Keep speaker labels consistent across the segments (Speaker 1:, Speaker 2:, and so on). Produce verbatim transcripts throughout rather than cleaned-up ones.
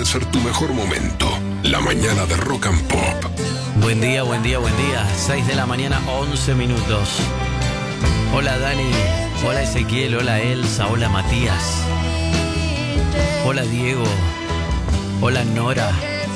Speaker 1: ser tu mejor momento. La mañana de Rock and Pop.
Speaker 2: Buen día, buen día, buen día. seis de la mañana, once minutos. Hola Dani, hola Ezequiel, hola Elsa, hola Matías. Hola Diego, hola Nora.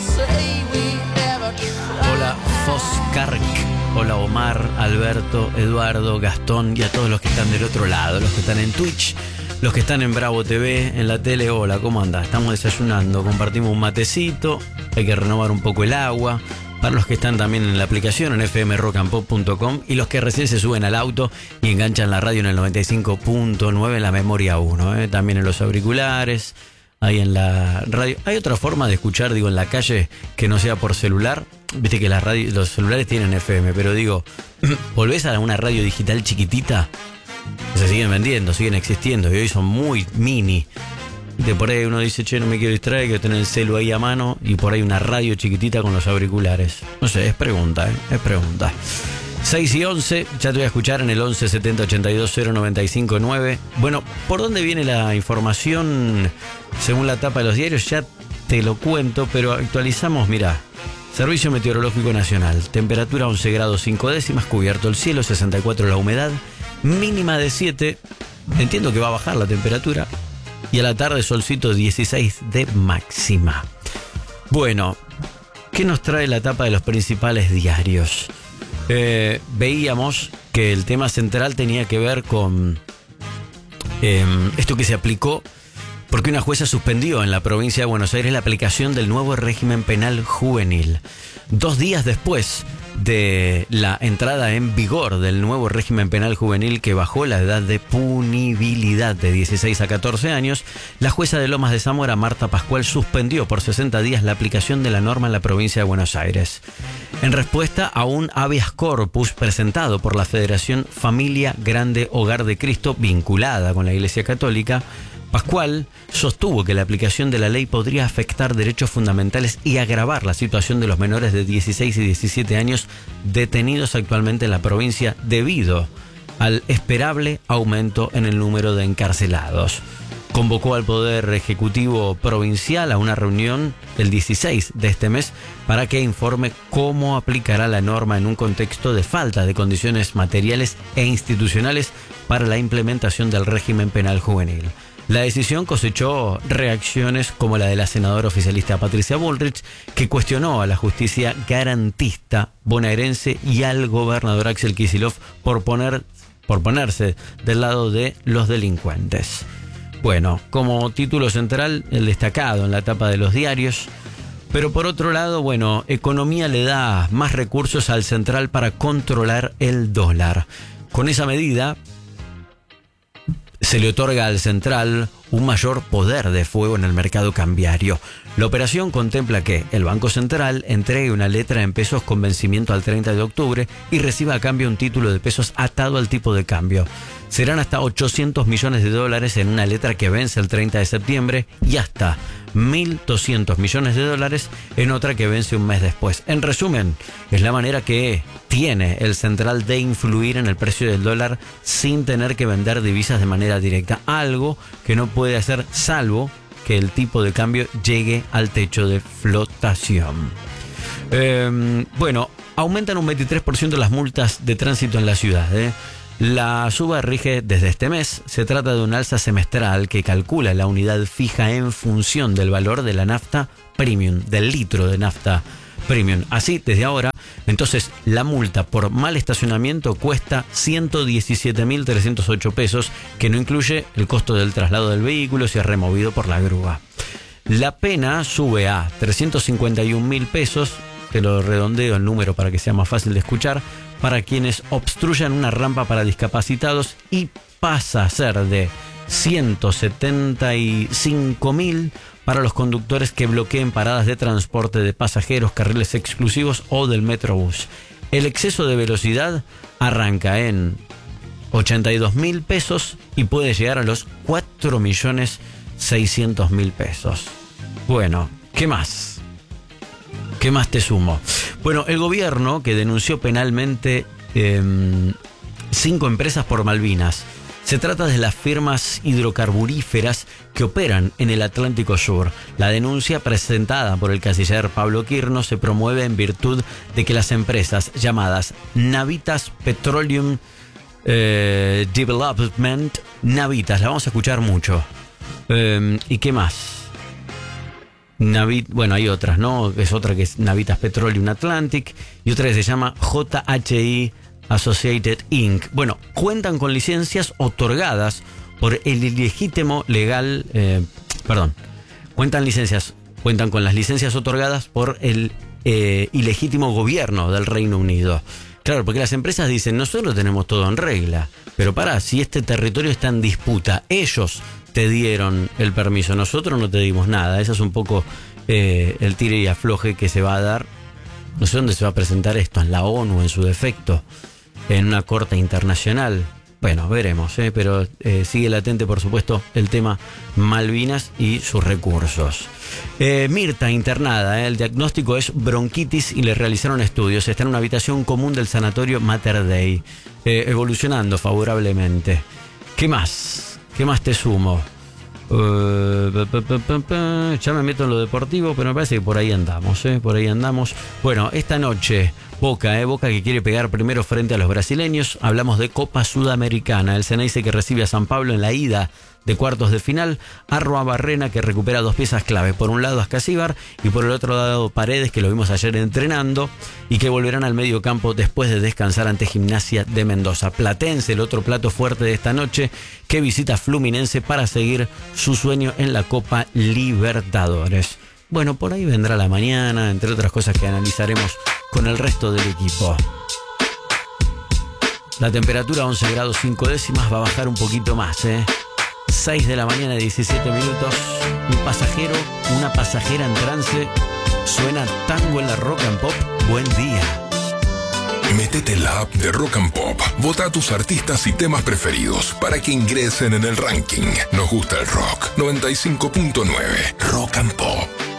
Speaker 2: Hola Foscarc, hola Omar, Alberto, Eduardo, Gastón y a todos los que están del otro lado, los que están en Twitch, los que están en Bravo T V, en la tele. Hola, ¿cómo andás? Estamos desayunando, compartimos un matecito, hay que renovar un poco el agua. Para los que están también en la aplicación en f m rock and pop punto com y los que recién se suben al auto y enganchan la radio en el noventa y cinco punto nueve en la memoria uno, ¿eh? También en los auriculares, ahí en la radio. ¿Hay otra forma de escuchar, digo, en la calle que no sea por celular? Viste que las radio, los celulares tienen F M, pero digo, volvés a una radio digital chiquitita, se siguen vendiendo, siguen existiendo y hoy son muy mini. De por ahí uno dice, che, no me quiero distraer, quiero tener el celu ahí a mano y por ahí una radio chiquitita con los auriculares. No sé, es pregunta, ¿eh? Es pregunta. seis y once, ya te voy a escuchar en el once setenta ochenta y dos cero noventa y cinco nueve. Bueno, ¿por dónde viene la información según la tapa de los diarios? Ya te lo cuento, pero actualizamos, mirá. Servicio Meteorológico Nacional, temperatura once grados cinco décimas, cubierto el cielo, sesenta y cuatro la humedad, mínima de siete, entiendo que va a bajar la temperatura, y a la tarde solcito dieciséis de máxima. Bueno, ¿qué nos trae la tapa de los principales diarios? Eh, veíamos que el tema central tenía que ver con eh, esto que se aplicó porque una jueza suspendió en la provincia de Buenos Aires la aplicación del nuevo régimen penal juvenil. Dos días después de la entrada en vigor del nuevo régimen penal juvenil que bajó la edad de punibilidad de dieciséis a catorce años, la jueza de Lomas de Zamora, Marta Pascual, suspendió por sesenta días la aplicación de la norma en la provincia de Buenos Aires. En respuesta a un habeas corpus presentado por la Federación Familia Grande Hogar de Cristo, vinculada con la Iglesia Católica, Pascual sostuvo que la aplicación de la ley podría afectar derechos fundamentales y agravar la situación de los menores de dieciséis y diecisiete años detenidos actualmente en la provincia debido al esperable aumento en el número de encarcelados. Convocó al Poder Ejecutivo Provincial a una reunión el dieciséis de este mes para que informe cómo aplicará la norma en un contexto de falta de condiciones materiales e institucionales para la implementación del régimen penal juvenil. La decisión cosechó reacciones como la de la senadora oficialista Patricia Bullrich, que cuestionó a la justicia garantista bonaerense y al gobernador Axel Kicillof por, poner, por ponerse del lado de los delincuentes. Bueno, como título central, el destacado en la tapa de los diarios. Pero por otro lado, bueno, Economía le da más recursos al central para controlar el dólar. Con esa medida se le otorga al central un mayor poder de fuego en el mercado cambiario. La operación contempla que el Banco Central entregue una letra en pesos con vencimiento al treinta de octubre y reciba a cambio un título de pesos atado al tipo de cambio. Serán hasta ochocientos millones de dólares en una letra que vence el treinta de septiembre y hasta mil doscientos millones de dólares en otra que vence un mes después. En resumen, es la manera que tiene el central de influir en el precio del dólar sin tener que vender divisas de manera directa, algo que no puede hacer salvo que el tipo de cambio llegue al techo de flotación. Eh, bueno, aumentan un veintitrés por ciento las multas de tránsito en la ciudad, ¿eh? La suba rige desde este mes. Se trata de un alza semestral que calcula la unidad fija en función del valor de la nafta premium, del litro de nafta premium. Así, desde ahora, entonces, la multa por mal estacionamiento cuesta ciento diecisiete mil trescientos ocho pesos, que no incluye el costo del traslado del vehículo si es removido por la grúa. La pena sube a trescientos cincuenta y un mil pesos, te lo redondeo el número para que sea más fácil de escuchar, para quienes obstruyan una rampa para discapacitados, y pasa a ser de ciento setenta y cinco mil para los conductores que bloqueen paradas de transporte de pasajeros, carriles exclusivos o del Metrobús. El exceso de velocidad arranca en ochenta y dos mil pesos y puede llegar a los cuatro millones seiscientos mil pesos. Bueno, ¿qué más? ¿Qué más te sumo? Bueno, el gobierno, que denunció penalmente eh, cinco empresas por Malvinas, Se trata de las firmas hidrocarburíferas que operan en el Atlántico Sur. La denuncia presentada por el canciller Pablo Quirno se promueve en virtud de que las empresas llamadas Navitas Petroleum eh, Development, Navitas, la vamos a escuchar mucho. Eh, ¿Y qué más? Navit, bueno, hay otras, ¿no? Es otra que es Navitas Petroleum Atlantic y otra que se llama J H I Associated incorporated. Bueno, cuentan con licencias otorgadas por el ilegítimo legal, eh, perdón, cuentan licencias, cuentan con las licencias otorgadas por el eh, ilegítimo gobierno del Reino Unido. Claro, porque las empresas dicen, nosotros tenemos todo en regla, pero pará, si este territorio está en disputa, ellos te dieron el permiso, nosotros no te dimos nada. Ese es un poco eh, el tire y afloje que se va a dar. No sé dónde se va a presentar esto, en la ONU en su defecto, en una corte internacional. Bueno, veremos, ¿eh? Pero eh, sigue latente, por supuesto, el tema Malvinas y sus recursos. Eh, Mirta, internada, ¿eh? El diagnóstico es bronquitis y le realizaron estudios. Está en una habitación común del sanatorio Mater Dei, eh, evolucionando favorablemente. ¿Qué más? ¿Qué más te sumo? Uh, pa, pa, pa, pa. Ya me meto en lo deportivo, pero me parece que por ahí andamos, ¿eh? Por ahí andamos. Bueno, esta noche, Boca, ¿eh? Boca que quiere pegar primero frente a los brasileños. Hablamos de Copa Sudamericana. El Ceneice que recibe a San Pablo en la ida de cuartos de final. Arroa Barrena que recupera dos piezas clave. Por un lado Ascasíbar y por el otro lado Paredes, que lo vimos ayer entrenando y que volverán al medio campo después de descansar ante Gimnasia de Mendoza. Platense, el otro plato fuerte de esta noche, que visita Fluminense para seguir su sueño en la Copa Libertadores. Bueno, por ahí vendrá la mañana, entre otras cosas que analizaremos con el resto del equipo. La temperatura once grados cinco décimas, va a bajar un poquito más, ¿eh? seis de la mañana, diecisiete minutos. Un pasajero, una pasajera en trance. Suena tango en la Rock and Pop. Buen día.
Speaker 1: Métete en la app de Rock and Pop. Vota a tus artistas y temas preferidos para que ingresen en el ranking. Nos gusta el rock. noventa y cinco punto nueve. Rock and Pop.